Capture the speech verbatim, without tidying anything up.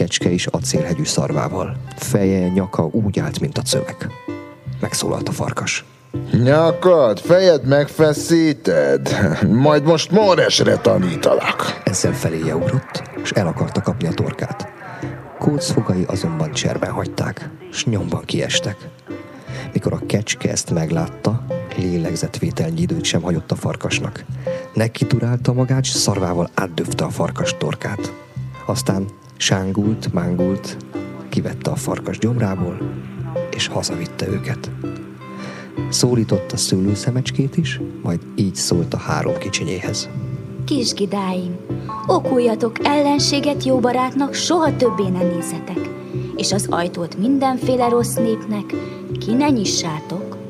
kecske is acélhegyű szarvával. Feje, nyaka úgy állt, mint a cövek. Megszólalt a farkas. Nyakad, fejed megfeszíted, majd most Móresre tanítalak. Ezzel feléje ugrott, és el akarta kapni a torkát. Kóc fogai azonban cserben hagyták, s nyomban kiestek. Mikor a kecske ezt meglátta, lélegzetvételnyi időt sem hagyott a farkasnak. Neki turálta magát, s szarvával átdöfte a farkas torkát. Aztán sángult, mángult, kivette a farkas gyomrából, és hazavitte őket. Szólította szőlőszemecskét is, majd így szólt a három kicsinyéhez. Kisgidáim, okuljatok ellenséget jó barátnak, soha többé ne nézzetek, és az ajtót mindenféle rossz népnek ki ne nyissátok.